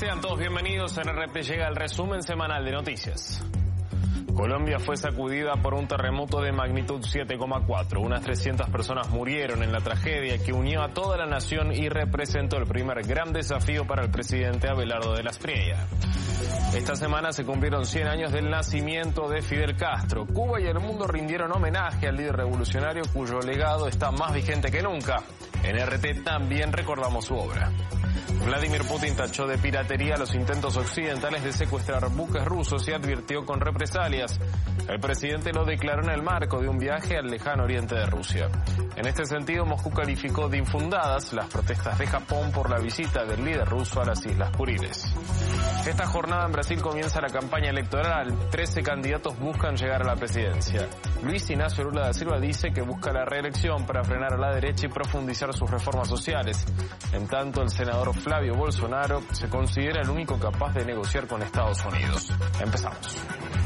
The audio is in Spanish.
Sean todos bienvenidos. En RP llega el resumen semanal de noticias. Colombia fue sacudida por un terremoto de magnitud 7,4. Unas 300 personas murieron en la tragedia que unió a toda la nación y representó el primer gran desafío para el presidente Abelardo de la Espriella. Esta semana se cumplieron 100 años del nacimiento de Fidel Castro. Cuba y el mundo rindieron homenaje al líder revolucionario cuyo legado está más vigente que nunca. En RT también recordamos su obra. Vladimir Putin tachó de piratería los intentos occidentales de secuestrar buques rusos y advirtió con represalias. El presidente lo declaró en el marco de un viaje al lejano oriente de Rusia. En este sentido, Moscú calificó de infundadas las protestas de Japón por la visita del líder ruso a las Islas Kuriles. Esta jornada en Brasil comienza la campaña electoral. 13 candidatos buscan llegar a la presidencia. Luis Ignacio Lula da Silva dice que busca la reelección para frenar a la derecha y profundizar sus reformas sociales. En tanto, el senador Flavio Bolsonaro se considera el único capaz de negociar con Estados Unidos. Empezamos.